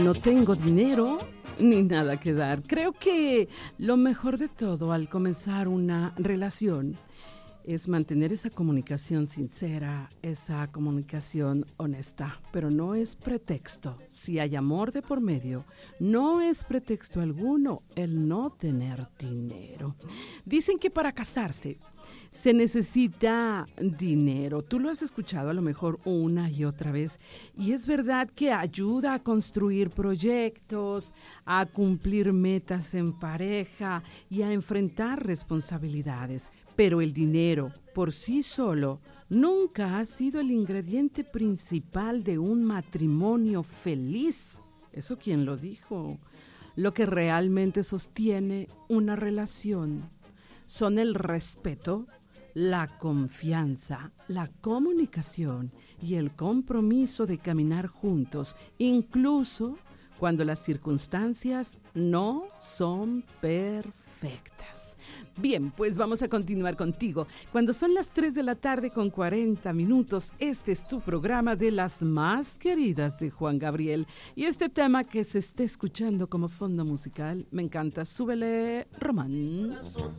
no tengo dinero ni nada que dar. Creo que lo mejor de todo al comenzar una relación es mantener esa comunicación sincera, esa comunicación honesta, pero no es pretexto. Si hay amor de por medio, no es pretexto alguno el no tener dinero. Dicen que para casarse se necesita dinero. Tú lo has escuchado a lo mejor una y otra vez. Y es verdad que ayuda a construir proyectos, a cumplir metas en pareja y a enfrentar responsabilidades. Pero el dinero por sí solo nunca ha sido el ingrediente principal de un matrimonio feliz. ¿Eso quién lo dijo? Lo que realmente sostiene una relación son el respeto, la confianza, la comunicación y el compromiso de caminar juntos, incluso cuando las circunstancias no son perfectas. Bien, pues vamos a continuar contigo. Cuando son las 3 de la tarde con 40 minutos, este es tu programa de las más queridas de Juan Gabriel. Y este tema que se está escuchando como fondo musical, me encanta. Súbele, Román.